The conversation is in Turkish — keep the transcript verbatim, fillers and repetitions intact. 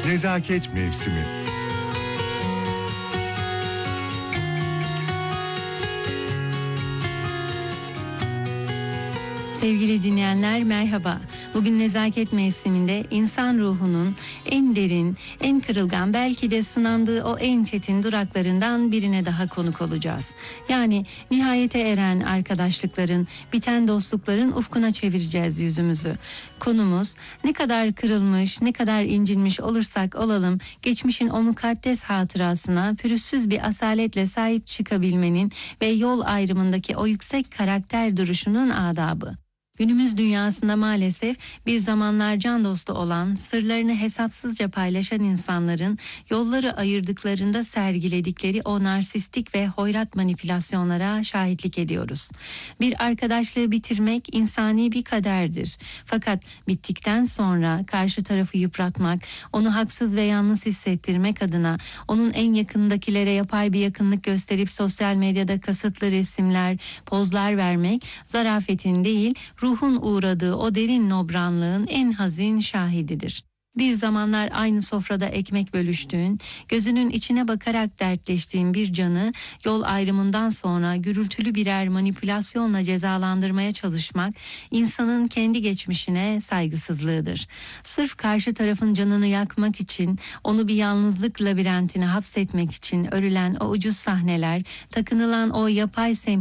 Nezaket mevsimi. Sevgili dinleyenler merhaba. Bugün nezaket mevsiminde insan ruhunun en derin, en kırılgan, belki de sınandığı o en çetin duraklarından birine daha konuk olacağız. Yani nihayete eren arkadaşlıkların, biten dostlukların ufkuna çevireceğiz yüzümüzü. Konumuz ne kadar kırılmış, ne kadar incinmiş olursak olalım, geçmişin o mukaddes hatırasına pürüzsüz bir asaletle sahip çıkabilmenin ve yol ayrımındaki o yüksek karakter duruşunun adabı. Günümüz dünyasında maalesef bir zamanlar can dostu olan, sırlarını hesapsızca paylaşan insanların yolları ayırdıklarında sergiledikleri o narsistik ve hoyrat manipülasyonlara şahitlik ediyoruz. Bir arkadaşlığı bitirmek insani bir kaderdir. Fakat bittikten sonra karşı tarafı yıpratmak, onu haksız ve yalnız hissettirmek adına onun en yakındakilere yapay bir yakınlık gösterip sosyal medyada kasıtlı resimler, pozlar vermek zarafetin değil, ruhun uğradığı o derin nobranlığın en hazin şahididir. Bir zamanlar aynı sofrada ekmek bölüştüğün, gözünün içine bakarak dertleştiğin bir canı yol ayrımından sonra gürültülü birer manipülasyonla cezalandırmaya çalışmak insanın kendi geçmişine saygısızlığıdır. Sırf karşı tarafın canını yakmak için, onu bir yalnızlık labirentine hapsetmek için örülen o ucuz sahneler, takınılan o yapay sempati